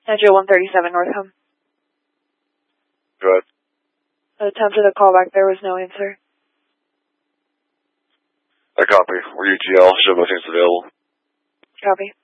Metro 137 Northcom. Go ahead. Attempted a callback, there was no answer. I copy. We're UTL, show bookings available. Copy.